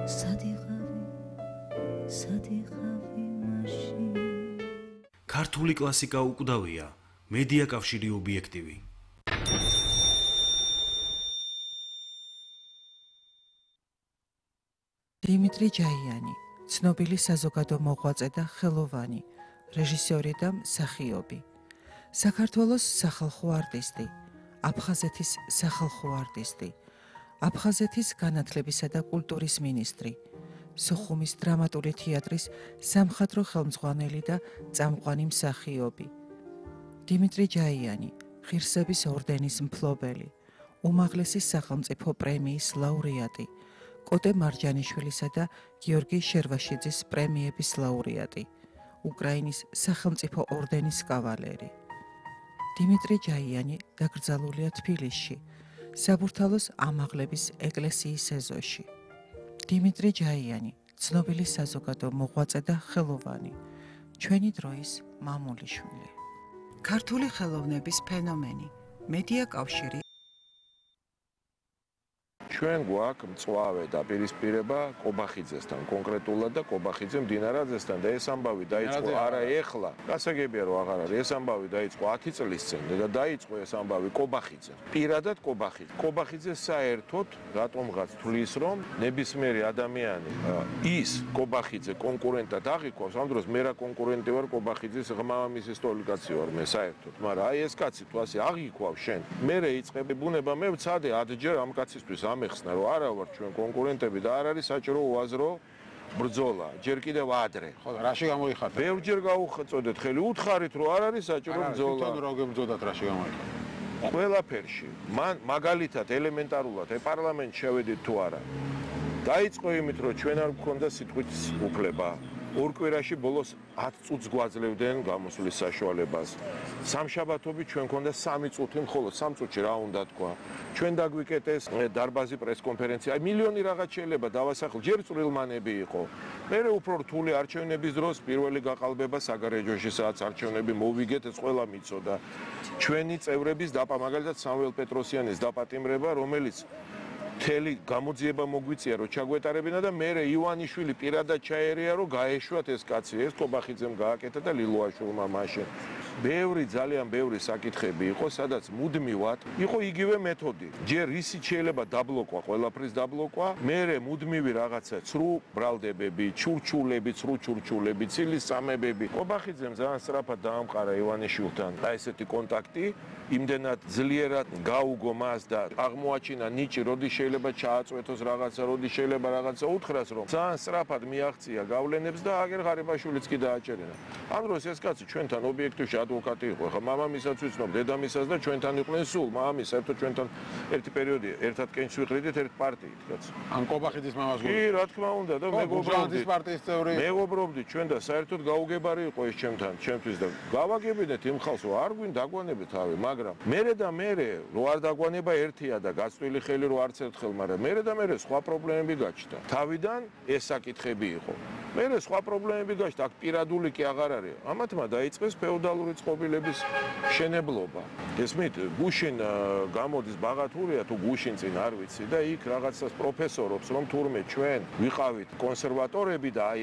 ქართული კლასიკა უკვდავია, მედია კავშირი ობიექტივი. დიმიტრი ჯაიანი, ცნობილი საზოგადო მოღვაწე და ხელოვანი, რეჟისორი და მსახიობი. საქართველოს სახალხო არტისტი, აფხაზეთის სახალხო არტისტი, აფხაზეთის განათლებისა და კულტურის მინისტრი, სოხუმის დრამატული თეატრის სამხატვრო ხელმძღვანელი და წამყვანი მსახიობი. დიმიტრი ჯაიანი, ღირსების ორდენის მფლობელი, უმაღლესი სახელმწიფო პრემიის ლაურეატი, კოტე მარჯანიშვილისა და გიორგი შერვაშიძის პრემიების ლაურეატი, უკრაინის სახელმწიფო ორდენის კავალერი. დიმიტრი ჯაიანი დაკრძალულია თბილისში, საბურთალოს ამაღლების ეკლესიის ეზოში. დიმიტრი ჯაიანი, ცნობილი საზოგადო მოღვაწე და ხელოვანი, ჩვენი დროის მამულიშვილი. ქართული ხელოვნების ფენომენი, მედია კავშირი. ჩვენ გვაქვს მწვავე დაპირისპირება კობახიძესთან, კონკრეტულად და კობახიძე მდინარაძესთან და ეს ამბავი დაიწყო არა ეხლა. გასაგებია რომ აღარ არის, ეს ამბავი დაიწყო 10 წლის წინ და დაიწყო ეს ამბავი კობახიძე. პირადად კობახიძე. კობახიძე საერთოდ რატომღაც თვლის რომ ნებისმიერი ადამიანი ის კობახიძე კონკურენტად აღიქვავს, ამ დროს მე რა კონკურენტი ვარ კობახიძის მამამისის ტოლიკაცი ვარ მე საერთოდ, მაგრამ აი ეს კაცი თუ ასე აღიქვავს შენ, მე რეიწყები ბუნება მე ვცადე 10 ჯერ ამ კაცისთვის ამეხსნა რომ არა ვარ ჩვენ კონკურენტები და არ არის საჭირო უაზრო ბრძოლა. ჯერ კიდევ ადრე. ხო, რაში გამოიხატა? ბევრჯერ გაუწოდეთ ხელი, უთხარით რომ არ არის საჭირო ბრძოლა. თვითონ რა გებრძოდათ რაში გამოიხატა? ყველაფერში. მან მაგალითად ელემენტარულად პარლამენტში შევედით თუ არა. დაიწყო იმით რომ ჩვენ არ გვქონდა სიტყვის უფლება. ორ კვირაში ბოლოს 10 წუთს გვაძლევდნენ გამოსვლის საშუალებას. სამშაბათობით ჩვენ გქონდა 3 წუთი, მხოლოდ 3 წუთში რა უნდა თქვა. ჩვენ დაგვიკეტეს დარბაზი პრესკონფერენცია. აი მილიონი რაღაც შეიძლება დავასახლ, ჯერ წვრილმანები იყო. მერე უფრო რთული არჩევნების დროს პირველი გაყალბება საგარეჯოში, სადაც არჩევნები მოვიგეთ, ეს ყველა მიცოდა. ჩვენი წევრების დაპა, მაგალითად სამუელ პეტროსიანის დაპატიმრება, რომელიც მთელი გამოძიება მოგვიწია რომ ჩაგვეტარებინა და მერე ივანიშვილი პირადად ჩაერია რომ გაეშვათ ეს კაცი, ეს კობახიძემ გააკეთა და ლილოაშვილმა მაშინ. ბევრი ძალიან ბევრი საკითხები იყო, სადაც მუდმივად იყო იგივე მეთოდი. ჯერ ისიც შეიძლება დაბლოკვა, ყველაფრის დაბლოკვა, მერე მუდმივი რაღაცა ცრუ ბრალდებები, ჩურჩულები, ცრუ ჩურჩულები, ცილის სამებები. კობახიძემ ძალიან სწრაფად დაამყარა ივანიშვილთან და ესეთი კონტაქტი, იმდენად ძლიერად გაუგო მას და აღმოაჩინა ნიჭი, როდის შეიძლება ჩააწვეთოს რაღაცა, როდის შეიძლება რაღაცა უთხრას, რომ ძალიან სწრაფად მიაღწია გავლენებს და აგერ ღარიბაშვილიც კი დააჭერინა. ამ დროს ეს კაცი ჩვენთან ობიექტივში ადვოკატი იყო. ხა მამამისაც ვიცნობ, დედამისას და ჩვენთან იყვნენ სულ. მამამის საერთოდ ჩვენთან ერთი პერიოდი ერთად კენჭს ვიყრიდით ერთ პარტიით, კაც. ან კობახიძის მამას გულით. კი, რა თქმა უნდა და მეგობრობდით. პარტიის წევრი. მეგობრობდით ჩვენ და საერთოდ გაუგებარი იყო ეს ჩემთვის და გავაგებინეთ იმ ხალხს, რომ არ გვინ დაგვანებით თავი, მაგრამ მერე და მერე რო არ დაგვანება ერთია და გაწვილი ხელი რო არც ერთხელ, მაგრამ მერე და მერე სხვა პრობლემები გაჩნდა. თავიდან ეს საკითხები იყო. მერე სხვა პრობლემები გაჩნდა, აქ პირადული კი აღარ არის. ამათმა დაიწყეს ფეოდალური წყობილების შენებლობა. ესმით, გუშინ გამოდის ბაღათურია თუ გუშინ წინ არ ვიცი და იქ რაღაცას პროფესორობს, რომ თურმე ჩვენ ვიყავით კონსერვატორები და